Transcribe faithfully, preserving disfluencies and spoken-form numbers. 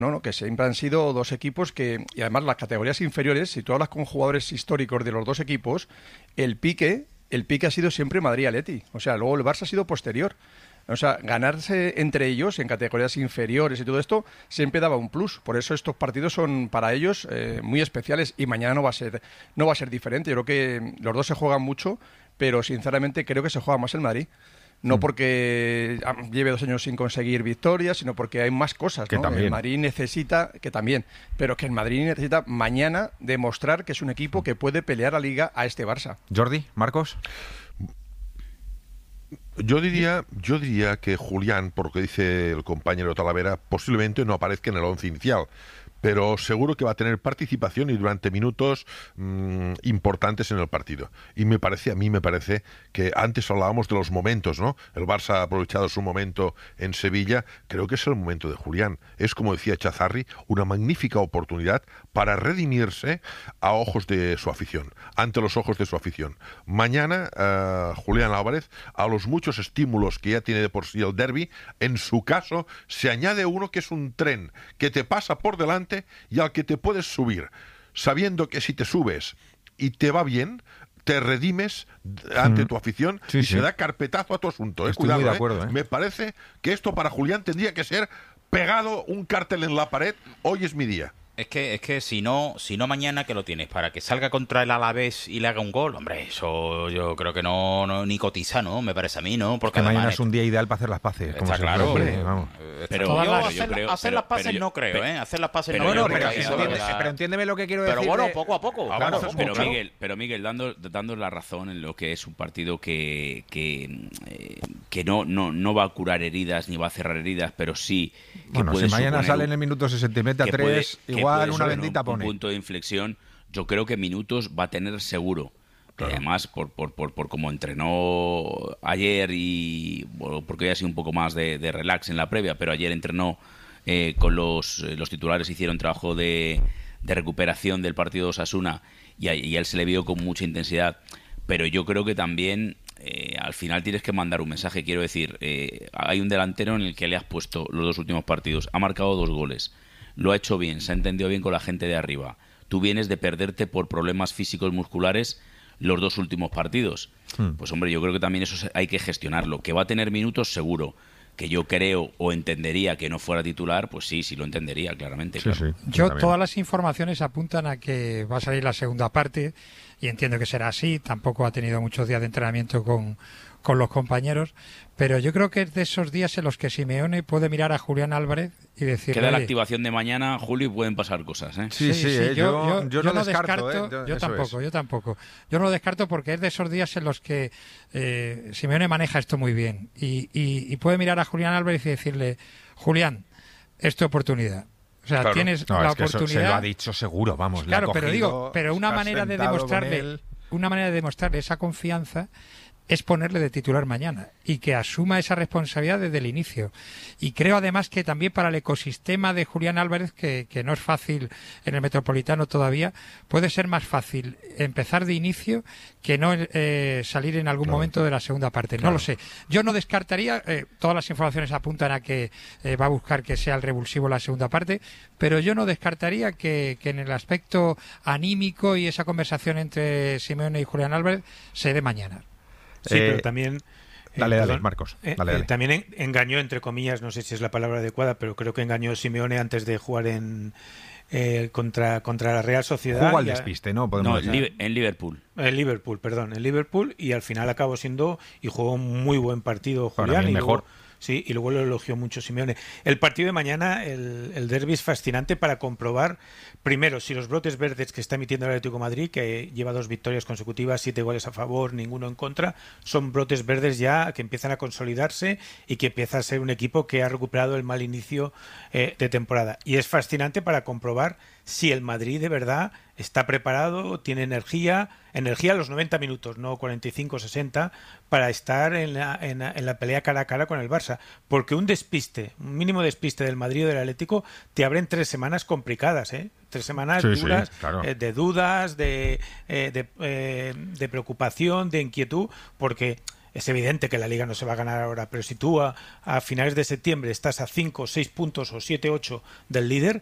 No, no, que siempre han sido dos equipos que, y además las categorías inferiores, si tú hablas con jugadores históricos de los dos equipos, el pique, el pique ha sido siempre Madrid-Atleti. O sea, luego el Barça ha sido posterior. O sea, ganarse entre ellos en categorías inferiores y todo esto siempre daba un plus. Por eso estos partidos son para ellos eh, muy especiales y mañana no va a ser, no va a ser diferente. Yo creo que los dos se juegan mucho, pero sinceramente creo que se juega más el Madrid. No porque lleve dos años sin conseguir victorias, sino porque hay más cosas, que ¿no? también. El Madrid necesita, que también, pero que el Madrid necesita mañana demostrar que es un equipo que puede pelear la Liga a este Barça. Jordi, Marcos. Yo diría, yo diría que Julián, por lo que dice el compañero Talavera, posiblemente no aparezca en el once inicial, pero seguro que va a tener participación y durante minutos mmm, importantes en el partido. Y me parece, a mí me parece que antes hablábamos de los momentos, ¿no? El Barça ha aprovechado su momento en Sevilla, creo que es el momento de Julián. Es, como decía Chazarri, una magnífica oportunidad para redimirse a ojos de su afición, ante los ojos de su afición. Mañana, uh, Julián Álvarez, a los muchos estímulos que ya tiene de por sí el derbi, en su caso se añade uno que es un tren que te pasa por delante y al que te puedes subir, sabiendo que si te subes y te va bien, te redimes ante mm. tu afición sí, y sí. se da carpetazo a tu asunto. Eh, Estoy cuidado, muy de acuerdo, eh. Eh. Me parece que esto para Julián tendría que ser pegado un cartel en la pared, hoy es mi día. Es que, es que si no, si no mañana que lo tienes para que salga contra el Alavés y le haga un gol, hombre, eso yo creo que no, no ni cotiza, ¿no? Me parece a mí, ¿no? Porque que mañana además es un día ideal para hacer las paces. Está claro, hombre, vamos. Pero yo, yo hacer, creo, hacer pero, las paces pero yo, no creo, pero, ¿eh? Hacer las paces pero no yo creo. pero, creo pero, que entiende, la... pero entiéndeme lo que quiero pero decir. Pero bueno, de... poco a poco. Claro, Vamos, pero mucho. Miguel, pero Miguel, dando, dando la razón en lo que es un partido que que, eh, que no, no, no va a curar heridas ni va a cerrar heridas, pero sí que bueno, puede si mañana sale un, en el minuto sesenta y mete a tres, puede, igual una bendita un, pone. Un punto de inflexión, yo creo que minutos va a tener seguro. Claro. Además, por, por, por, por cómo entrenó ayer y bueno, porque hoy ha sido un poco más de, de relax en la previa, pero ayer entrenó eh, con los, los titulares, hicieron trabajo de, de recuperación del partido de Osasuna y a, y a él se le vio con mucha intensidad. Pero yo creo que también eh, al final tienes que mandar un mensaje. Quiero decir, eh, hay un delantero en el que le has puesto los dos últimos partidos, ha marcado dos goles, lo ha hecho bien, se ha entendido bien con la gente de arriba. Tú vienes de perderte por problemas físicos musculares los dos últimos partidos. Hmm. Pues hombre, yo creo que también eso hay que gestionarlo. Que va a tener minutos, seguro. Que yo creo o entendería que no fuera titular, pues sí, sí lo entendería, claramente. Sí, claro. sí, yo, también. Todas las informaciones apuntan a que va a salir la segunda parte y entiendo que será así. Tampoco ha tenido muchos días de entrenamiento con, con los compañeros, pero yo creo que es de esos días en los que Simeone puede mirar a Julián Álvarez y decir... Queda la activación de mañana, Julio, y pueden pasar cosas, ¿eh? Sí, sí, sí eh, yo, yo, yo, yo no, no descarto. descarto eh, yo tampoco, es. yo tampoco. Yo no lo descarto porque es de esos días en los que eh, Simeone maneja esto muy bien y, y, y puede mirar a Julián Álvarez y decirle, Julián, es tu oportunidad. O sea, claro. tienes no, la es que oportunidad... Eso se lo ha dicho seguro, vamos. Claro, le ha pero cogido, digo, pero una manera de demostrarle, una manera de demostrarle esa confianza es ponerle de titular mañana y que asuma esa responsabilidad desde el inicio. Y creo además que también para el ecosistema de Julián Álvarez, que, que no es fácil en el Metropolitano todavía, puede ser más fácil empezar de inicio que no eh, salir en algún claro. momento de la segunda parte. Claro. No lo sé. Yo no descartaría, eh, todas las informaciones apuntan a que eh, va a buscar que sea el revulsivo la segunda parte, pero yo no descartaría que, que en el aspecto anímico y esa conversación entre Simeone y Julián Álvarez se dé mañana. Sí, eh, pero también... Eh, dale, dale, Marcos. Eh, dale, dale. Eh, también en, engañó, entre comillas, no sé si es la palabra adecuada, pero creo que engañó Simeone antes de jugar en eh, contra, contra la Real Sociedad. Jugó al despiste, ¿no? Podemos no, decir. en Liverpool. En Liverpool, perdón, en Liverpool, y al final acabó siendo, y jugó un muy buen partido Julián. Y mejor. Luego, sí, y luego lo elogió mucho Simeone. El partido de mañana, el, el derbi es fascinante para comprobar, primero, si los brotes verdes que está emitiendo el Atlético de Madrid, que lleva dos victorias consecutivas, siete goles a favor, ninguno en contra, son brotes verdes ya que empiezan a consolidarse y que empieza a ser un equipo que ha recuperado el mal inicio eh, de temporada. Y es fascinante para comprobar si el Madrid de verdad está preparado, tiene energía, energía a los noventa minutos, no cuarenta y cinco sesenta, para estar en la, en, la, en la pelea cara a cara con el Barça. Porque un despiste, un mínimo despiste del Madrid o del Atlético, te abren tres semanas complicadas, ¿eh? Tres semanas sí, duras, sí, claro. eh, de dudas, de, eh, de, eh, de preocupación, de inquietud, porque es evidente que la Liga no se va a ganar ahora, pero si tú a, a finales de septiembre estás a cinco, seis puntos o siete, ocho del líder,